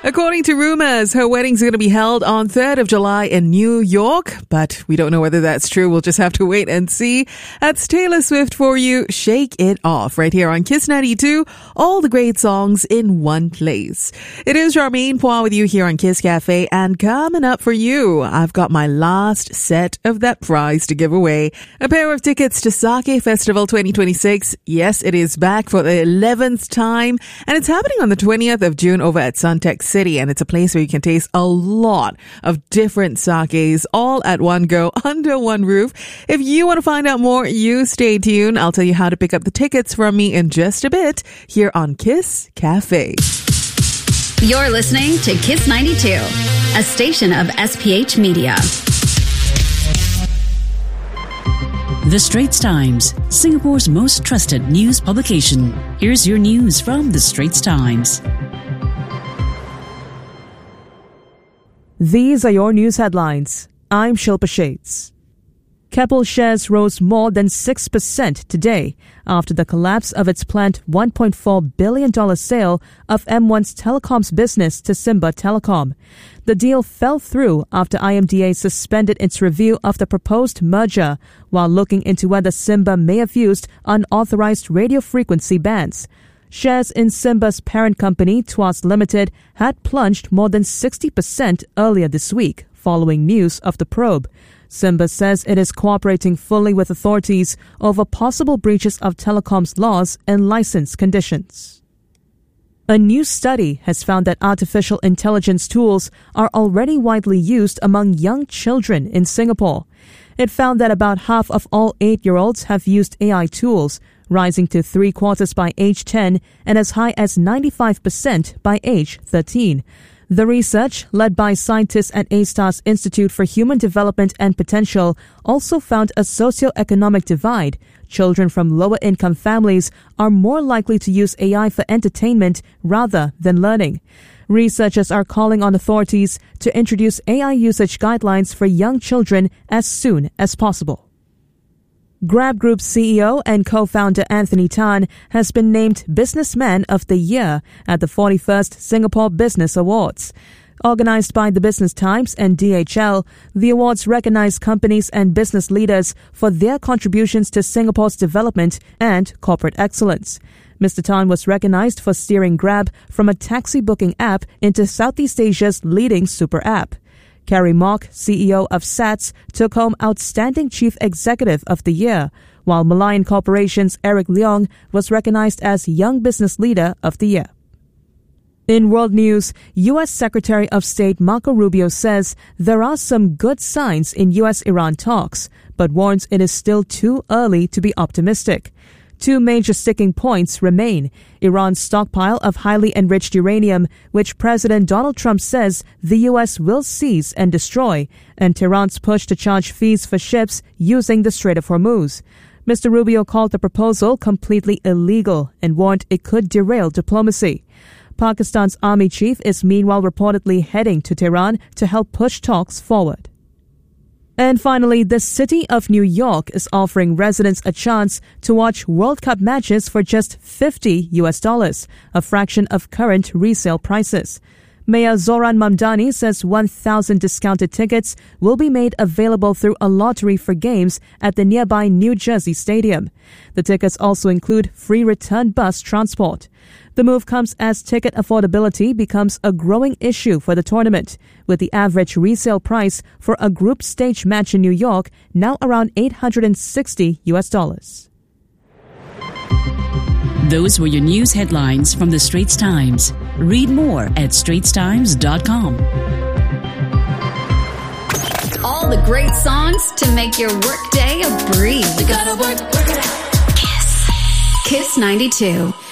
According to rumors, her wedding's going to be held on 3rd of July in New York, but we don't know whether that's true. We'll just have to wait and see. That's Taylor Swift for you. Shake It Off right here on Kiss 92. All the great songs in one place. It is Charmaine Poir with you here on Kiss Cafe, and coming up for you, I've got my last set of that prize to give away. A pair of tickets to Sake Festival 2026. Yes, it is back for the 11th time, and it's happening on the 20th of June over at Suntec City, and it's a place where you can taste a lot of different sakes all at one go under one roof. If you want to find out more, you stay tuned. I'll tell you how to pick up the tickets from me in just a bit here on Kiss Cafe. You're listening to Kiss 92, a station of SPH Media. The Straits Times, Singapore's most trusted news publication. Here's your news from The Straits Times. These are your news headlines. I'm Shilpa Shades. Keppel shares rose more than 6% today after the collapse of its planned $1.4 billion sale of M1's telecoms business to Simba Telecom. The deal fell through after IMDA suspended its review of the proposed merger while looking into whether Simba may have used unauthorized radio frequency bands. Shares in Simba's parent company, Tuas Limited, had plunged more than 60% earlier this week following news of the probe. Simba says it is cooperating fully with authorities over possible breaches of telecoms laws and license conditions. A new study has found that artificial intelligence tools are already widely used among young children in Singapore. It found that about half of all 8-year-olds have used AI tools, rising to 3/4 by age 10 and as high as 95% by age 13. The research, led by scientists at A-Star's Institute for Human Development and Potential, also found a socioeconomic divide. Children from lower-income families are more likely to use AI for entertainment rather than learning. Researchers are calling on authorities to introduce AI usage guidelines for young children as soon as possible. Grab Group's CEO and co-founder Anthony Tan has been named Businessman of the Year at the 41st Singapore Business Awards. Organized by the Business Times and DHL, the awards recognize companies and business leaders for their contributions to Singapore's development and corporate excellence. Mr. Tan was recognized for steering Grab from a taxi booking app into Southeast Asia's leading super app. Carrie Mock, CEO of SATS, took home Outstanding Chief Executive of the Year, while Malayan Corporation's Eric Leong was recognized as Young Business Leader of the Year. In world news, U.S. Secretary of State Marco Rubio says there are some good signs in U.S.-Iran talks, but warns it is still too early to be optimistic. Two major sticking points remain: Iran's stockpile of highly enriched uranium, which President Donald Trump says the U.S. will seize and destroy, and Tehran's push to charge fees for ships using the Strait of Hormuz. Mr. Rubio called the proposal completely illegal and warned it could derail diplomacy. Pakistan's army chief is meanwhile reportedly heading to Tehran to help push talks forward. And finally, the city of New York is offering residents a chance to watch World Cup matches for just $50, a fraction of current resale prices. Mayor Zoran Mamdani says 1,000 discounted tickets will be made available through a lottery for games at the nearby New Jersey Stadium. The tickets also include free return bus transport. The move comes as ticket affordability becomes a growing issue for the tournament, with the average resale price for a group stage match in New York now around $860. Those were your news headlines from The Straits Times. Read more at straitstimes.com. All the great songs to make your workday a breeze. You gotta work it out. Kiss 92.